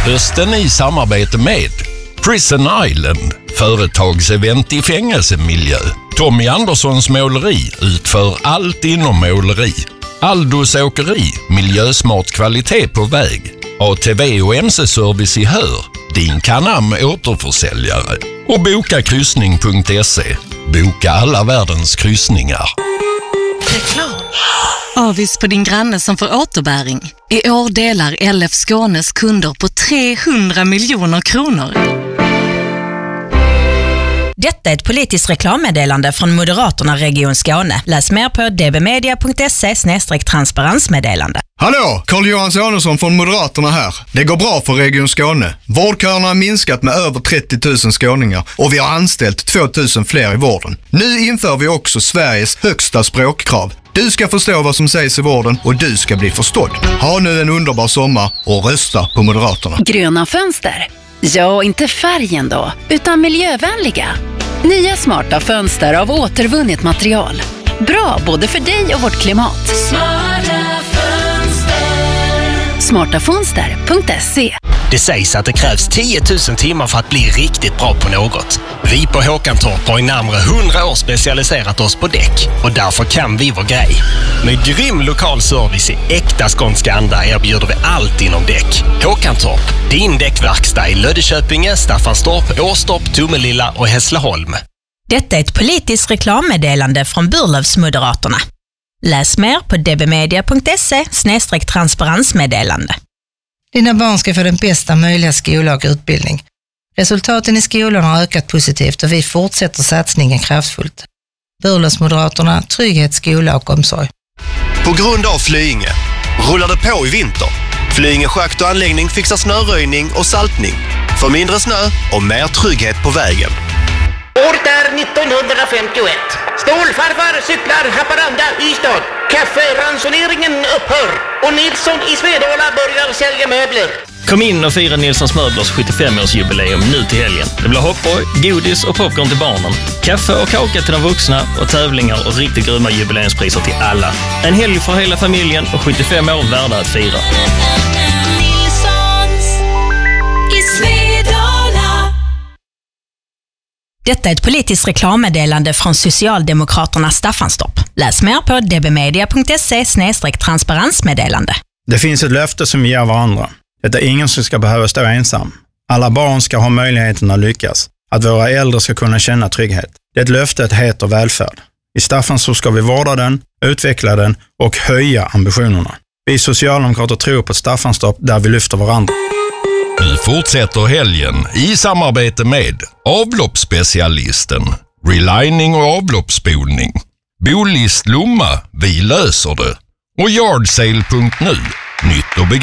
Hösten i samarbete med Prison Island, företagsevent i fängelsemiljö. Tommy Anderssons måleri utför allt inom måleri. Aldos åkeri, miljösmart kvalitet på väg. ATV och MC-service i Hör, din Canam återförsäljare. Och bokakryssning.se, boka alla världens kryssningar. Reklam. Avis på din granne som får återbäring. I år delar LF Skånes kunder på 300 miljoner kronor. Detta är ett politiskt reklammeddelande från Moderaterna Region Skåne. Läs mer på dbmedia.se/transparensmeddelande. Hallå, Carl-Johan Sonesson från Moderaterna här. Det går bra för Region Skåne. Vårdköerna har minskat med över 30 000 skåningar och vi har anställt 2 000 fler i vården. Nu inför vi också Sveriges högsta språkkrav. Du ska förstå vad som sägs i vården och du ska bli förstådd. Ha nu en underbar sommar och rösta på Moderaterna. Gröna fönster. Ja, inte färgen då, utan miljövänliga. Nya smarta fönster av återvunnet material. Bra både för dig och vårt klimat. Smartafönster.se. Det sägs att det krävs 10 000 timmar för att bli riktigt bra på något. Vi på Håkantorp har i närmare 100 år specialiserat oss på däck och därför kan vi vår grej. Med grym lokal service i äkta skånska anda erbjuder vi allt inom däck. Håkantorp, din däckverkstad i Löddeköpinge, Staffanstorp, Åstorp, Tomelilla och Hässleholm. Detta är ett politiskt reklammeddelande från Burlövsmoderaterna. Läs mer på dbmedia.se/transparensmeddelande. Dina barn ska få den bästa möjliga skola och utbildning. Resultaten i skolan har ökat positivt och vi fortsätter satsningen kraftfullt. Burlövsmoderaterna, trygghet, skola och omsorg. På grund av Flyinge rullar det på i vinter. Flyinge schakt och anläggning fixar snöröjning och saltning. För mindre snö och mer trygghet på vägen. Året är 1951. Stålfarfar cyklar Haparanda-Ystad. Kafferansoneringen upphör och Nilsson i Svedala börjar sälja möbler. Kom in och fira Nilssons Möblers 75-årsjubileum nu till helgen. Det blir hoppborg, godis och popcorn till barnen. Kaffe och kaka till de vuxna och tävlingar och riktigt grymma jubileumspriser till alla. En helg för hela familjen och 75 år värda att fira. Detta är ett politiskt reklammeddelande från Socialdemokraterna Staffanstorp. Läs mer på dbmedia.se/transparensmeddelande. Det finns ett löfte som vi ger varandra. Det är ingen som ska behöva stå ensam. Alla barn ska ha möjligheten att lyckas. Att våra äldre ska kunna känna trygghet. Det löftet heter välfärd. I Staffanstorp ska vi vårda den, utveckla den och höja ambitionerna. Vi socialdemokrater tror på Staffanstorp där vi lyfter varandra. Nu fortsätter helgen i samarbete med avloppsspecialisten, relining och avloppsspolning, Bolist Lomma, vi löser det och yardsale.nu, nytt och